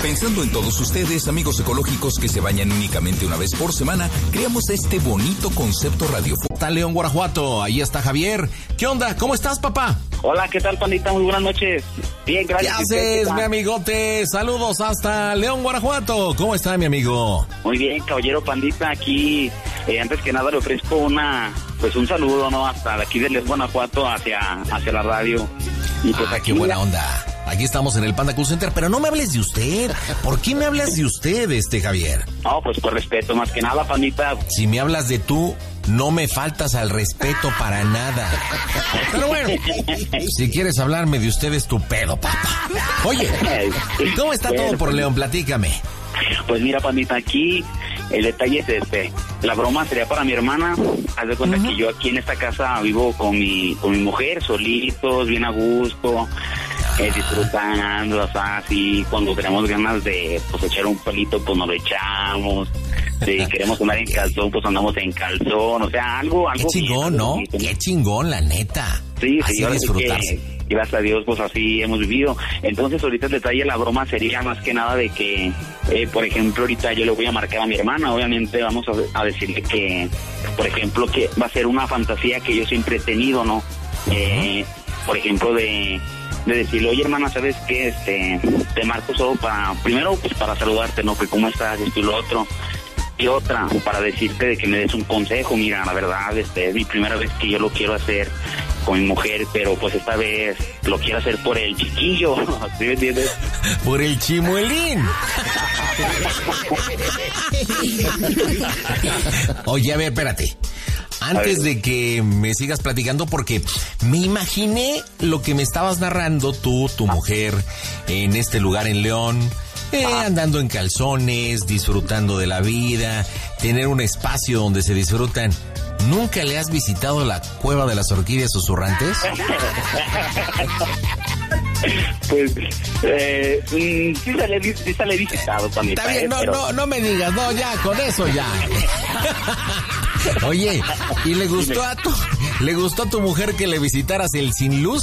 Pensando en todos ustedes, amigos ecológicos que se bañan únicamente una vez por semana, creamos este bonito concepto radiofónico. Está León, Guanajuato, ahí está Javier. ¿Qué onda? ¿Cómo estás, papá? Hola, ¿qué tal, pandita? Muy buenas noches. Bien, gracias. ¿Qué haces, mi amigote? Saludos hasta León, Guanajuato. ¿Cómo está, mi amigo? Muy bien, caballero pandita, aquí antes que nada le ofrezco un saludo, ¿no? Hasta aquí de León, Guanajuato, hacia la radio. Y pues aquí, qué buena onda. Aquí estamos en el Panda Cool Center, pero no me hables de usted. ¿Por qué me hablas de usted, Javier? No, pues por respeto, más que nada, pandita. Si me hablas de tú, no me faltas al respeto para nada. Pero bueno, si quieres hablarme de usted, es tu pedo, papá. Oye, ¿cómo está todo por León? Platícame. Pues mira, pandita, aquí el detalle es la broma sería para mi hermana. Haz de cuenta que yo aquí en esta casa vivo con mi mujer, solitos, bien a gusto, disfrutando, o sea, así, cuando tenemos ganas de echar un palito, pues nos lo echamos. Si queremos andar en calzón, pues andamos en calzón, o sea, algo qué chingón, bien, ¿no? Bonito. Qué chingón, la neta. Sí, así ahora disfrutarse. Sí que, gracias a Dios, pues así hemos vivido. Entonces, ahorita el detalle, la broma sería más que nada de que, por ejemplo, ahorita yo le voy a marcar a mi hermana, obviamente vamos a decirle que, por ejemplo, que va a ser una fantasía que yo siempre he tenido, ¿no? Por ejemplo, de decirle, oye, hermana, ¿sabes qué? Te marco solo primero, pues para saludarte, ¿no? Que cómo estás, esto y lo otro. Y otra, para decirte de que me des un consejo. Mira, la verdad, es mi primera vez que yo lo quiero hacer con mi mujer, pero pues esta vez lo quiero hacer por el chiquillo, ¿sí me entiendes? Por el chimuelín. Oye, a ver, espérate. Antes de que me sigas platicando, porque me imaginé lo que me estabas narrando tú, tu mujer, en este lugar en León, andando en calzones, disfrutando de la vida, tener un espacio donde se disfrutan. ¿Nunca le has visitado la Cueva de las Orquídeas Susurrantes? Pues, sí se le he visitado también. Está bien, no me digas, no, ya, con eso ya. Oye, ¿y le gustó a tu mujer que le visitaras el sin luz?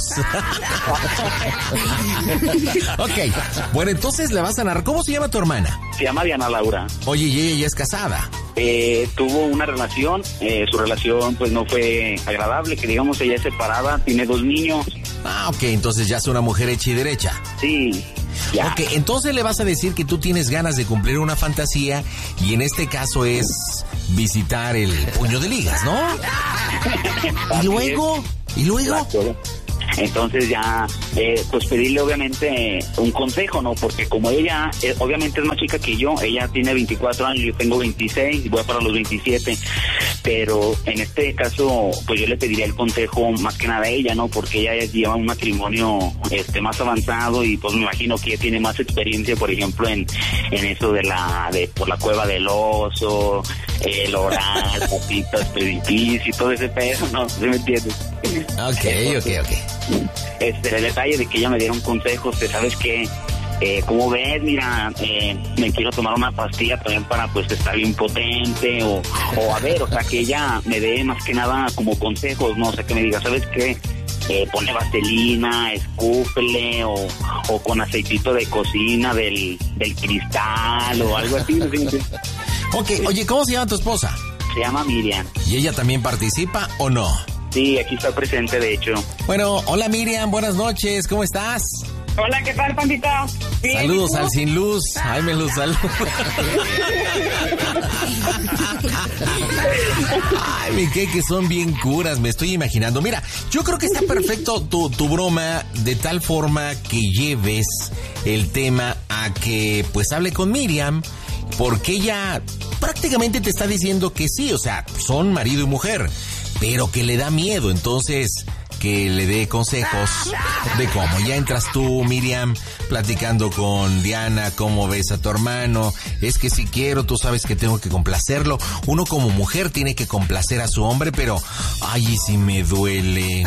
Ok, bueno, entonces le vas a narrar. ¿Cómo se llama tu hermana? Se llama Diana Laura. Oye, ¿y ella ya es casada? Tuvo una relación, su relación pues no fue agradable, que digamos ella es separada, tiene 2 niños. Ah, ok, entonces ya es una mujer hecha y derecha. Sí. Ya. Ok, entonces le vas a decir que tú tienes ganas de cumplir una fantasía y en este caso es visitar el puño de ligas, ¿no? ¿Y luego? Exacto. Entonces ya, pues pedirle obviamente un consejo, ¿no? Porque como ella, obviamente es más chica que yo, ella tiene 24 años, yo tengo 26, voy para los 27, pero en este caso, pues yo le pediría el consejo más que nada a ella, ¿no? Porque ella lleva un matrimonio más avanzado y pues me imagino que ella tiene más experiencia, por ejemplo, en eso por la cueva del oso, el oral, patitas, preditis y todo ese pedo, ¿no? ¿Sí me entiendes? Ok. El detalle de que ella me diera un consejo, ¿sabes qué? Como ves, mira, me quiero tomar una pastilla también para pues estar bien potente o a ver, o sea, que ella me dé más que nada como consejos, ¿no? O sea, que me diga, ¿sabes qué? Pone vaselina, escúpele o con aceitito de cocina del cristal o algo así, ¿no? Ok, oye, ¿cómo se llama tu esposa? Se llama Miriam. ¿Y ella también participa o no? Sí, aquí está presente, de hecho. Bueno, hola Miriam, buenas noches, ¿cómo estás? Hola, ¿qué tal, pandita? Bien, saludos al sin luz. Ay, me los saludo. Ay, mi que son bien curas, me estoy imaginando. Mira, yo creo que está perfecto tu broma de tal forma que lleves el tema a que pues hable con Miriam, porque ella prácticamente te está diciendo que sí, o sea, son marido y mujer, pero que le da miedo, entonces que le dé consejos de cómo. Ya entras tú, Miriam, platicando con Diana, cómo ves a tu hermano, es que si quiero, tú sabes que tengo que complacerlo. Uno como mujer tiene que complacer a su hombre, pero ay, ¿y si me duele?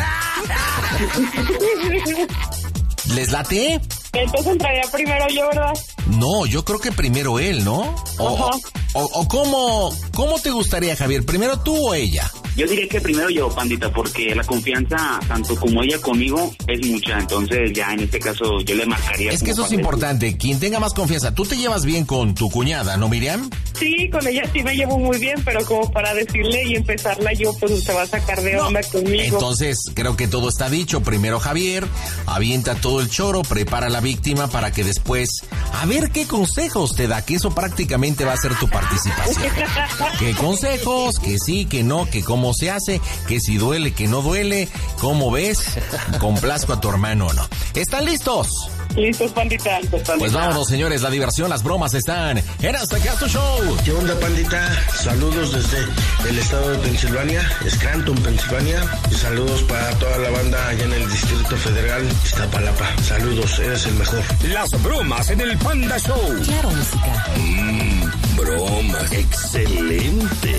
¿Les late? Entonces entraría primero yo, ¿verdad? No, yo creo que primero él, ¿no? O ¿cómo te gustaría, Javier? ¿Primero tú o ella? Yo diría que primero yo, Pandita, porque la confianza, tanto como ella conmigo, es mucha. Entonces, ya en este caso, yo le marcaría. Es que eso es importante. Quien tenga más confianza. ¿Tú te llevas bien con tu cuñada, no, Miriam? Sí, con ella sí me llevo muy bien, pero como para decirle y empezarla yo, pues se va a sacar de onda conmigo. Entonces, creo que todo está dicho. Primero Javier, avienta todo el choro, prepara a la víctima para que después, a ver qué consejos te da, que eso prácticamente va a ser tu participación. ¿Qué consejos? Que sí, que no, que cómo se hace, que si duele, que no duele, ¿cómo ves? ¿Complazco a tu hermano o no? ¿Están listos? Listos, Pandita. Pues vámonos, señores, la diversión, las bromas están en Hasta Acá Tu Show. ¿Qué onda, Pandita? Saludos desde el estado de Pensilvania, Scranton, Pensilvania. Y saludos para toda la banda allá en el Distrito Federal, Iztapalapa. Saludos, eres el mejor. Las bromas en el Panda Show. Claro, música. Bromas. Excelente.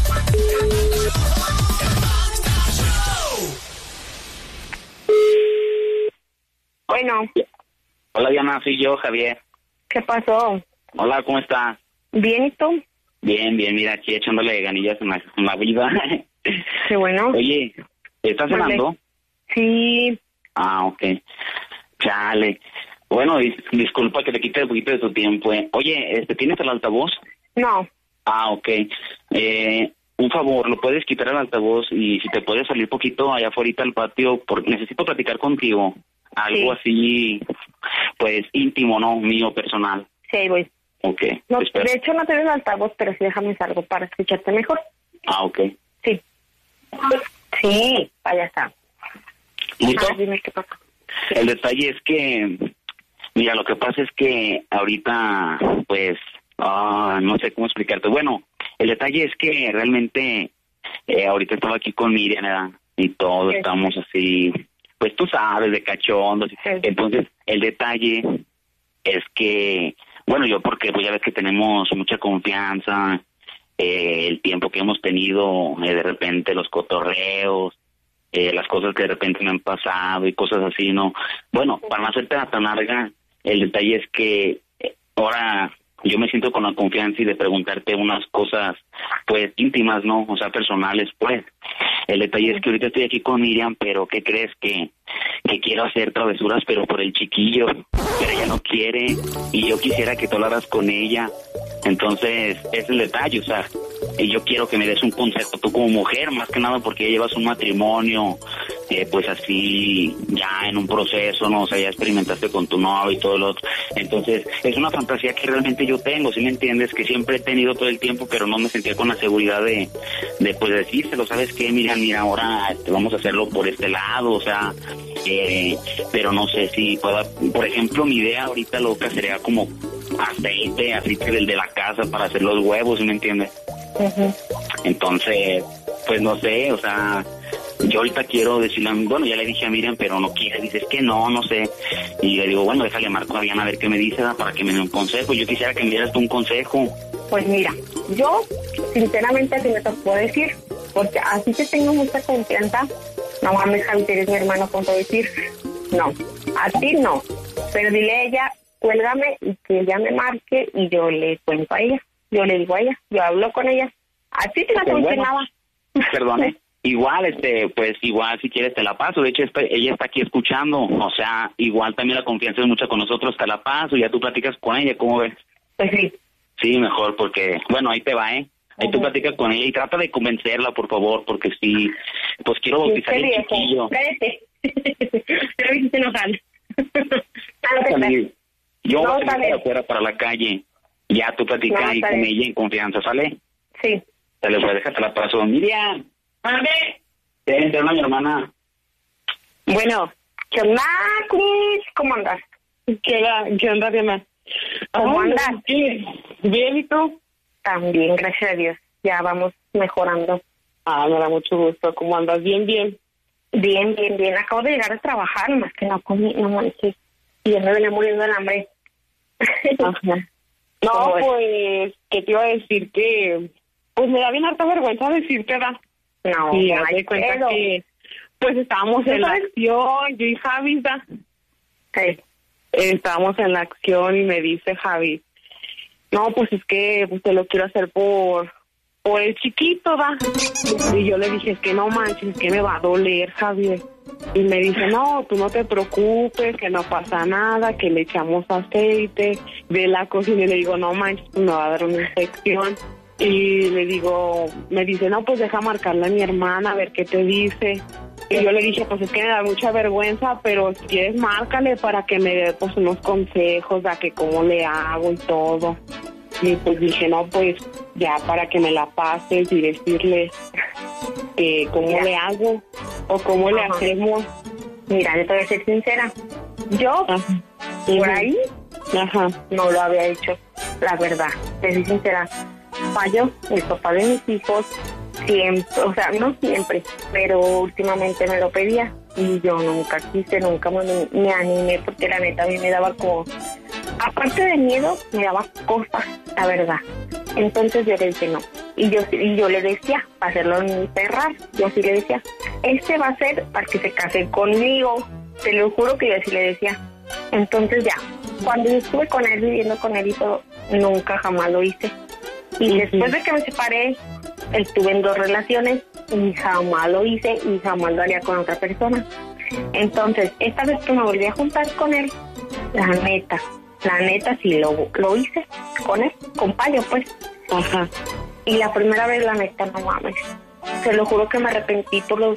Bueno, Hola, Diana, soy yo, Javier. ¿qué pasó? Hola, ¿cómo estás? ¿Bien y tú? Bien, mira, aquí echándole ganillas en la vida. Qué bueno. Oye, ¿estás Vale. cenando? Sí, Ah, ok. Chale. Bueno, disculpa que te quite un poquito de tu tiempo. Oye, ¿tienes el altavoz? no. Ah, ok. Un favor, ¿lo puedes quitar el altavoz? Y si te puedes salir poquito allá afuera al patio, porque necesito platicar contigo. Algo así, pues, íntimo, ¿no? Mío, personal. Sí, ahí voy. Ok. No, te espero. de hecho, no tienes altavoz, pero sí déjame salgo para escucharte mejor. Ah, ok. Sí. Sí, allá está. ¿Listo? Ah, dime qué pasa. El detalle es que, mira, lo que pasa es que ahorita, pues, no sé cómo explicarte. Bueno, el detalle es que realmente ahorita estaba aquí con Miriam, ¿verdad? Y todos Sí. estamos así, pues tú sabes, de cachondos. Sí. Entonces, el detalle es que, bueno, yo porque pues ya ves que tenemos mucha confianza, el tiempo que hemos tenido, de repente los cotorreos, las cosas que de repente me han pasado y cosas así, ¿no? Bueno, para no hacerte tan larga, el detalle es que ahora yo me siento con la confianza y de preguntarte unas cosas, pues, íntimas, ¿no? O sea, personales, pues. El detalle es que ahorita estoy aquí con Miriam, pero ¿qué crees? Que quiero hacer travesuras, pero por el chiquillo, pero ella no quiere, y yo quisiera que tú hablaras con ella. Entonces, es el detalle, o sea, y yo quiero que me des un consejo tú como mujer, más que nada porque ya llevas un matrimonio, pues así, ya en un proceso, ¿no? O sea, ya experimentaste con tu novio y todo lo otro. Entonces, es una fantasía que realmente yo tengo, ¿sí me entiendes? Que siempre he tenido todo el tiempo, pero no me sentía con la seguridad de pues decírselo, ¿sabes qué? Mira, ahora vamos a hacerlo por este lado, o sea, pero no sé si pueda, por ejemplo, mi idea ahorita loca sería como aceite del de la casa para hacer los huevos, ¿sí me entiendes? Entonces, pues no sé, o sea, yo ahorita quiero decirle, bueno, ya le dije a Miriam, pero no quiere, dices que no sé, y le digo, bueno, déjale marco a Diana a ver qué me dice, ¿verdad? Para que me dé un consejo. Yo quisiera que me dieras tú un consejo. Pues mira, yo sinceramente así me te puedo decir, porque así que tengo mucha confianza. No mames, Javi, eres mi hermano, con todo decir. No, a ti no. Pero dile a ella, cuélgame y que ella me marque y yo le cuento a ella. Yo le digo a ella, yo hablo con ella. Así sí no te voy a decir nada. Perdone. Igual, pues igual si quieres te la paso. De hecho, ella está aquí escuchando. O sea, igual también la confianza es mucha con nosotros, te la paso. Ya tú platicas con ella, ¿cómo ves? Pues sí. Sí, mejor, porque, bueno, ahí te va, ¿eh? Ahí tú platicas con ella y trata de convencerla, por favor, porque sí, pues quiero bautizar el chiquillo. Cállate. Pero me hiciste enojar. Yo No, voy a está salir bien. para afuera, para la calle. Ya tú platicas No, ahí está con bien. ella en confianza, ¿sale? Sí. Te le voy a dejar, te la paso. Miriam, ¿dónde? Te mi hermana. Bueno, ¿qué onda, Cris? ¿Cómo andas? ¿Qué onda, Diana? ¿Cómo andas? Bien, ¿y tú? También, gracias a Dios. Ya vamos mejorando. Ah, me da mucho gusto. ¿Cómo andas? Bien. Bien. Acabo de llegar a trabajar, más que no comí, no manches. Y ya me venía muriendo de hambre. Ajá. No, ¿Cómo ves? pues, ¿qué te iba a decir? Que, pues me da bien harta vergüenza decirte, ¿verdad? No, Y no haz hay de cuenta pedo. que, pues estábamos en la ¿Sabes? acción, yo y Javi, ¿verdad? Sí. Estábamos en la acción y me dice Javi, no, pues es que pues, te lo quiero hacer por por el chiquito, va. Y yo le dije, es que no manches, es que me va a doler, Javier. Y me dice, no, tú no te preocupes, que no pasa nada, que le echamos aceite de la cocina. Y le digo, no manches, pues me va a dar una infección. Y le digo, me dice, no, pues deja marcarle a mi hermana a ver qué te dice. Y yo le dije, pues es que me da mucha vergüenza, pero si quieres márcale para que me dé pues unos consejos de que cómo le hago y todo. Y pues dije, no, pues ya para que me la pases y decirle que cómo le hago o cómo le hacemos. Mira, yo te voy a ser sincera. Yo, por ahí, no lo había hecho, la verdad. Te soy sincera. Fallo, el papá de mis hijos, siempre, o sea, no siempre, pero últimamente me lo pedía y yo nunca quise, nunca me animé porque la neta a mí me daba como, aparte de miedo, me daba cosas, la verdad. Entonces yo le dije no. Y yo le decía, para hacerlo en perras, yo sí le decía, este va a ser para que se case conmigo. Te lo juro que yo sí le decía. Entonces ya, cuando yo estuve con él, viviendo con él y todo, nunca jamás lo hice. Y después de que me separé, estuve en 2 relaciones y jamás lo hice y jamás lo haría con otra persona. Entonces, esta vez que me volví a juntar con él, la neta sí lo hice con él, con Payo, pues. Y la primera vez, la neta, no mames. Te lo juro que me arrepentí no.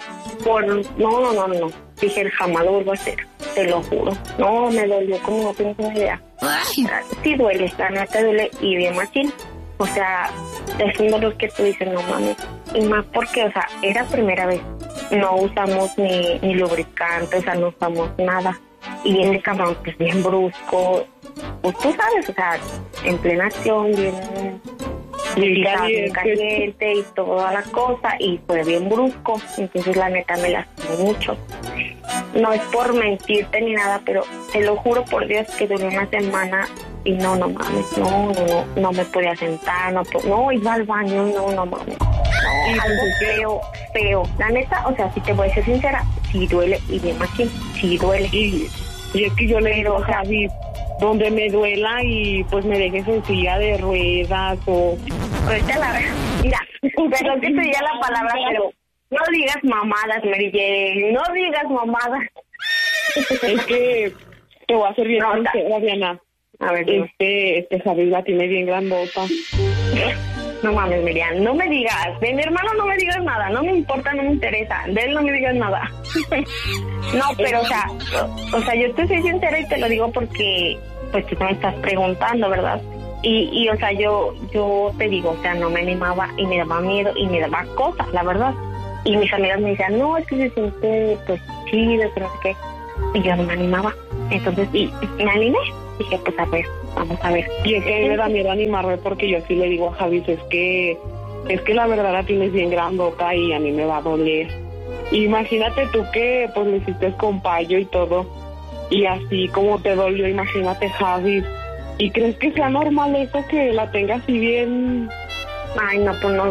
Dije, jamás lo vuelvo a hacer, te lo juro. No, me dolió como no tienes una idea. Sí duele, la neta duele y bien machín. O sea, es un dolor que tú dices, no mames. Y más porque, o sea, era primera vez. No usamos ni lubricante, o sea, no usamos nada. Y viene cabrón, pues bien brusco. Pues tú sabes, o sea, en plena acción, bien caliente y toda la cosa. Y fue bien brusco. Entonces, la neta, me lastimó mucho. No es por mentirte ni nada, pero te lo juro por Dios que duró una semana y no mames, no me podía sentar, no iba al baño, no mames. No, algo feo. La neta, o sea, si te voy a ser sincera, sí duele y bien más sí duele. Y es que yo le digo, Javi, donde me duela y pues me dejes en silla de ruedas o... Mira, pero que te diga la palabra, pero... No digas mamadas, Mary Jane, no digas mamadas. Es que te voy a hacer bien sincera, Diana. A ver, Javi la tiene bien grandota. No mames, Miriam, no me digas. De mi hermano no me digas nada, no me importa, no me interesa. De él no me digas nada. No, pero o sea, yo te soy sincera y te lo digo porque pues tú me estás preguntando, ¿verdad? Y o sea, yo te digo, o sea, no me animaba y me daba miedo y me daba cosas, la verdad. Y mis amigas me decían, no, es que se siente pues chido, pero no sé qué. Y yo no me animaba. Entonces, y me animé. Dije, pues a ver, vamos a ver. Y es que a mí me da miedo animarme porque yo sí le digo a Javi, es que la verdad la tienes bien grandota y a mí me va a doler. Imagínate tú que pues le hiciste con Payo y todo. Y así como te dolió, imagínate, Javi. ¿Y crees que sea normal eso que la tenga así bien? Ay, no, pues no